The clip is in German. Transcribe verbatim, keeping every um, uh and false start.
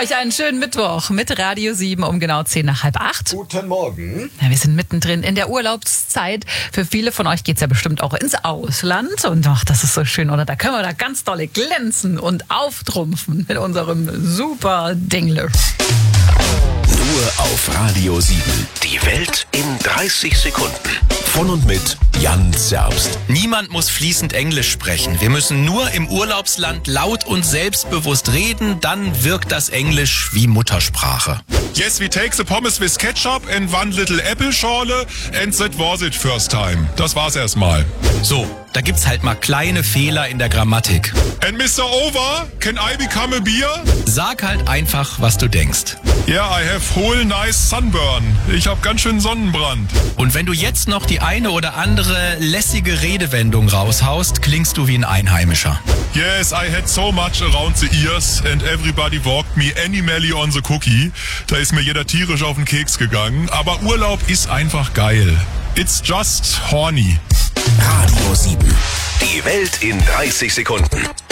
euch einen schönen Mittwoch mit Radio sieben um genau zehn nach halb acht. Guten Morgen. Ja, wir sind mittendrin in der Urlaubszeit. Für viele von euch geht's ja bestimmt auch ins Ausland. Und ach, das ist so schön, oder? Da können wir da ganz dolle glänzen und auftrumpfen mit unserem super Dinglish. Nur auf Radio sieben. Die Welt in dreißig Sekunden. Von und mit Jan Zerbst. Niemand muss fließend Englisch sprechen. Wir müssen nur im Urlaubsland laut und selbstbewusst reden, dann wirkt das Englisch wie Muttersprache. Yes, we take the pommes with ketchup and one little apple schorle and that was it first time. Das war's erstmal. So, da gibt's halt mal kleine Fehler in der Grammatik. And Mister Over, can I become a beer? Sag halt einfach, was du denkst. Yeah, I have whole nice sunburn. Ich hab ganz schön Sonnenbrand. Und wenn du jetzt noch die eine oder andere lässige Redewendung raushaust, klingst du wie ein Einheimischer. Yes, I had so much around the ears and everybody walked me animally on the cookie. Da ist mir jeder tierisch auf den Keks gegangen. Aber Urlaub ist einfach geil. It's just horny. Radio sieben. Die Welt in dreißig Sekunden.